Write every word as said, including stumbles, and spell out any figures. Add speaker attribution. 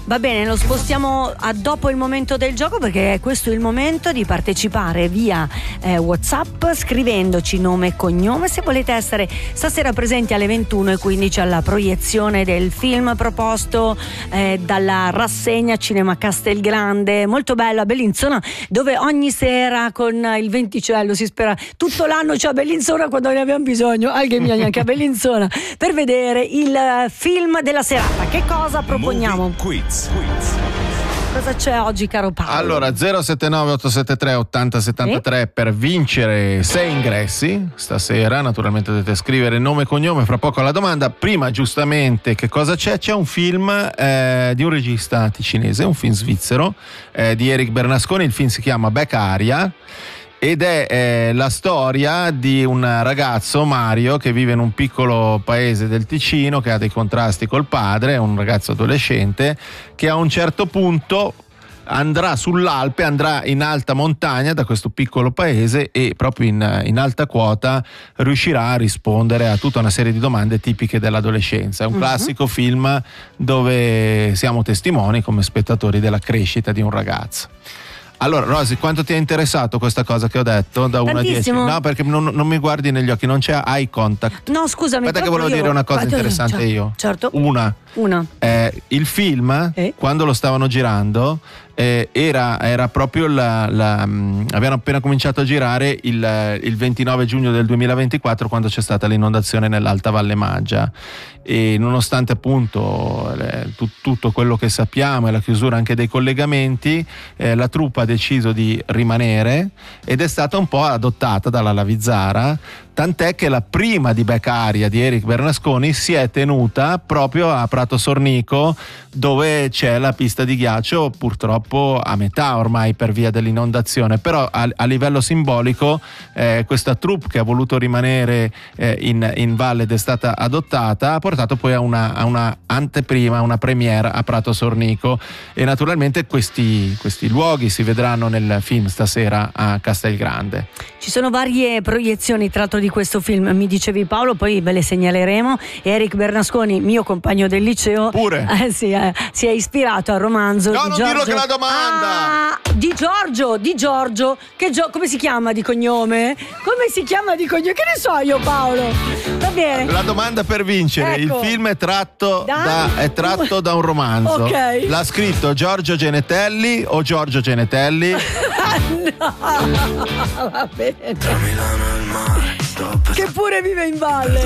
Speaker 1: Va bene, lo spostiamo a dopo il momento del gioco, perché è questo il momento di partecipare via eh, WhatsApp scrivendoci nome e cognome se volete essere stasera presenti alle ventuno e quindici alla proiezione del film proposto eh, dalla rassegna Cinema Castelgrande, molto bella a Bellinzona, dove ogni sera con il venticello si spera tutto l'anno c'è a Bellinzona quando ne abbiamo bisogno, anche mia neanche a Bellinzona, per vedere il film della serata. Che cosa proponiamo?
Speaker 2: Quiz.
Speaker 1: Cosa c'è oggi, caro Paolo?
Speaker 3: Allora, zero sette nove otto sette tre otto zero sette tre eh? per vincere sei ingressi stasera. Naturalmente dovete scrivere nome e cognome, fra poco alla domanda. Prima, giustamente, che cosa c'è? C'è un film eh, di un regista ticinese, un film svizzero eh, di Eric Bernasconi. Il film si chiama Beccaria ed è eh, la storia di un ragazzo, Mario, che vive in un piccolo paese del Ticino, che ha dei contrasti col padre, è un ragazzo adolescente che a un certo punto andrà sull'Alpe, andrà in alta montagna da questo piccolo paese e proprio in, in alta quota riuscirà a rispondere a tutta una serie di domande tipiche dell'adolescenza. È un uh-huh. classico film dove siamo testimoni come spettatori della crescita di un ragazzo. Allora, Rosy, quanto ti è interessato questa cosa che ho detto da uno a dieci? No, perché non, non mi guardi negli occhi, non c'è eye contact.
Speaker 1: No, scusami.
Speaker 3: Aspetta che volevo
Speaker 1: io...
Speaker 3: dire una cosa
Speaker 1: Aspetta,
Speaker 3: interessante
Speaker 1: certo,
Speaker 3: io.
Speaker 1: Certo.
Speaker 3: Una.
Speaker 1: Una.
Speaker 3: Eh, il film, eh? quando lo stavano girando, eh, era, era proprio la, la mh, avevano appena cominciato a girare il, il ventinove giugno del duemilaventiquattro, quando c'è stata l'inondazione nell'Alta Valle Maggia. E nonostante appunto eh, tu, tutto quello che sappiamo e la chiusura anche dei collegamenti, eh, la troupe ha deciso di rimanere ed è stata un po' adottata dalla Lavizzara, tant'è che la prima di Beccaria di Eric Bernasconi si è tenuta proprio a Prato Sornico, dove c'è la pista di ghiaccio purtroppo a metà ormai per via dell'inondazione, però a, a livello simbolico eh, questa troupe che ha voluto rimanere eh, in, in valle ed è stata adottata ha portato poi a una, a una anteprima, una premiere a Prato Sornico, e naturalmente questi, questi luoghi si vedranno nel film stasera a Castelgrande.
Speaker 1: Ci sono varie proiezioni tratto di questo film, mi dicevi Paolo, poi ve le segnaleremo. Eric Bernasconi, mio compagno del liceo,
Speaker 3: pure
Speaker 1: eh, sì, eh, si è ispirato al romanzo
Speaker 3: no,
Speaker 1: di
Speaker 3: non
Speaker 1: Giorgio.
Speaker 3: dirlo che la domanda
Speaker 1: ah, di Giorgio, di Giorgio che Gio... come si chiama di cognome? Come si chiama di cognome? Che ne so io, Paolo? Va bene.
Speaker 3: La domanda per vincere, ecco. Il film è tratto da, da, è tratto da un romanzo.
Speaker 1: Okay.
Speaker 3: L'ha scritto Giorgio Genetelli o Giorgio Genetelli?
Speaker 1: No, va bene. Che pure vive in valle.